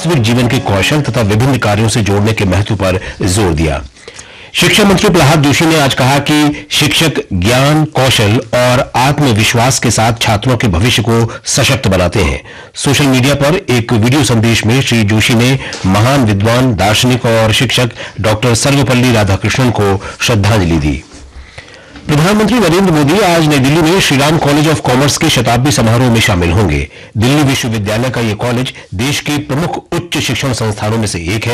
वास्तविक जीवन के कौशल तथा विभिन्न कार्यों से जोड़ने के महत्व पर जोर दिया। शिक्षा मंत्री प्रहलाद जोशी ने आज कहा कि शिक्षक ज्ञान, कौशल और आत्मविश्वास के साथ छात्रों के भविष्य को सशक्त बनाते हैं। सोशल मीडिया पर एक वीडियो संदेश में श्री जोशी ने महान विद्वान, दार्शनिक और शिक्षक डॉक्टर सर्वपल्ली राधाकृष्णन को श्रद्धांजलि दी। प्रधानमंत्री नरेंद्र मोदी आज नई दिल्ली में श्रीराम कॉलेज ऑफ कॉमर्स के शताब्दी समारोह में शामिल होंगे। दिल्ली विश्वविद्यालय का यह कॉलेज देश के प्रमुख उच्च शिक्षण संस्थानों में से एक है।